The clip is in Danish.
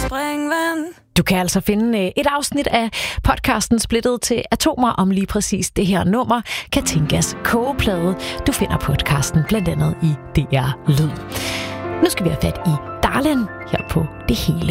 springvand. Du kan altså finde et afsnit af podcasten Splittet til atomer om lige præcis det her nummer, Katinkas kogeplade. Du finder podcasten blandt andet i DR Lyd. Nu skal vi have fat i Darlin her på Det Hele.